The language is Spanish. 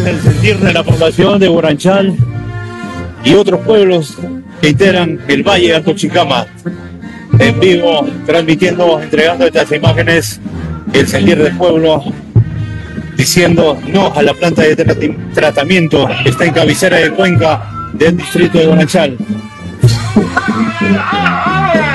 el sentir de la población de Guaranchal y otros pueblos que integran el Valle de Alto Chicama. En vivo, transmitiendo, entregando estas imágenes, el sentir del pueblo, diciendo no a la planta de tratamiento que está en cabecera de Cuenca del distrito de Guaranchal.